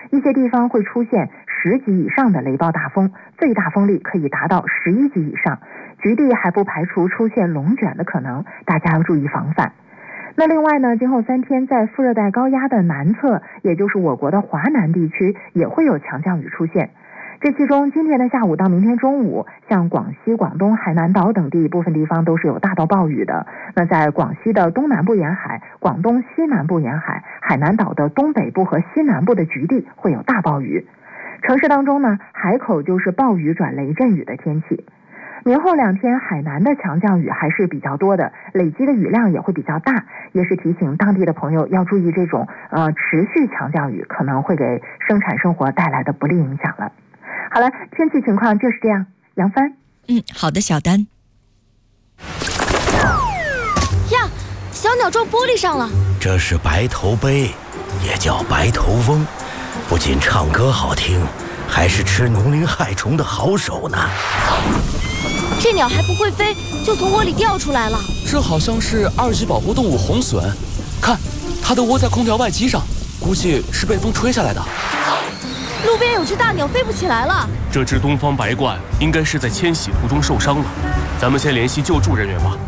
一些地方会出现10级以上的雷暴大风，最大风力可以达到11级以上，局地还不排除出现龙卷的可能，大家要注意防范。那另外呢，今后3天在副热带高压的南侧，也就是我国的华南地区，也会有强降雨出现。这其中，今天的下午到明天中午，像广西、广东、海南岛等地部分地方都是有大到暴雨的。那在广西的东南部沿海、广东西南部沿海、海南岛的东北部和西南部的局地会有大暴雨。城市当中呢，海口就是暴雨转雷阵雨的天气。明后2天，海南的强降雨还是比较多的，累积的雨量也会比较大，也是提醒当地的朋友要注意这种持续强降雨可能会给生产生活带来的不利影响了。好了，天气情况就是这样。杨帆， 好的，小丹。 呀，小鸟撞玻璃上了。 这是白头鹎，也叫白头翁，不仅唱歌好听，还是吃农林害虫的好手呢。 这鸟还不会飞，就从窝里掉出来了。 这好像是2级保护动物红隼，看，它的窝在空调外机上，估计是被风吹下来的。 路边有只大鸟飞不起来了。 这只东方白鹳应该是在迁徙途中受伤了，咱们先联系救助人员吧。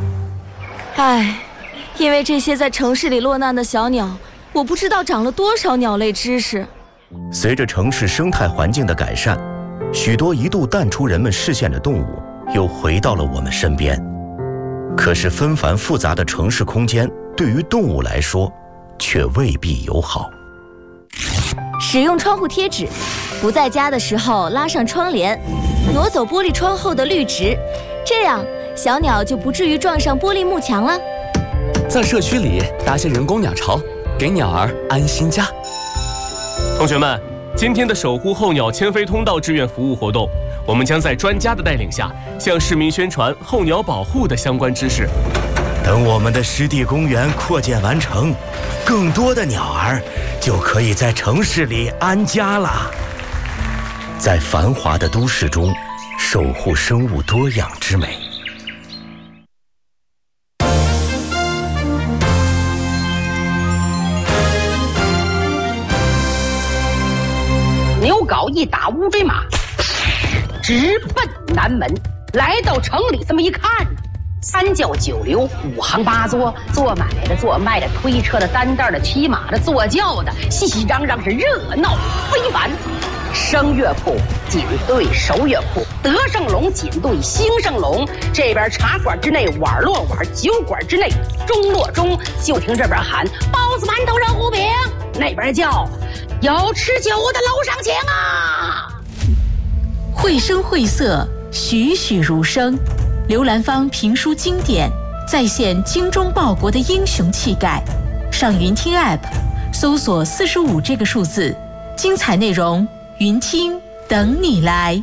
因为这些在城市里落难的小鸟，我不知道长了多少鸟类知识。 随着城市生态环境的改善，许多一度淡出人们视线的动物又回到了我们身边。可是纷繁复杂的城市空间对于动物来说却未必友好。 使用窗户贴纸，不在家的时候拉上窗帘，挪走玻璃窗后的绿植，这样小鸟就不至于撞上玻璃幕墙了。 在社区里搭些人工鸟巢，给鸟儿安心家。 同学们，今天的守护候鸟迁飞通道志愿服务活动，我们将在专家的带领下，向市民宣传候鸟保护的相关知识。 等我们的湿地公园扩建完成，更多的鸟儿就可以在城市里安家了。在繁华的都市中，守护生物多样之美。 牛皋一打乌骓马，直奔南门。来到城里，这么一看，3教9流5行8作，做买的、做卖的、推车的、担担的、骑马的、坐轿的，熙熙攘攘是热闹非凡。声乐铺紧对手乐铺，德胜龙紧对兴盛龙。这边茶馆之内碗落碗，酒馆之内盅落盅。就听这边喊包子、馒头、热糊饼，那边叫有吃酒的楼上请啊！ 绘声绘色，栩栩如生。刘兰芳评书经典，再现精忠报国的英雄气概。上云听 App 搜索45这个数字，精彩内容云听等你来。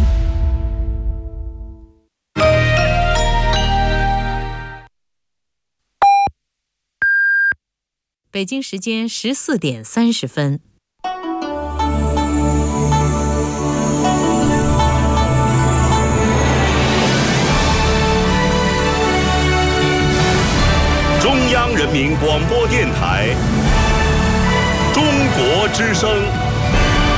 北京时间14点30分。 中央人民广播电台，中国之声。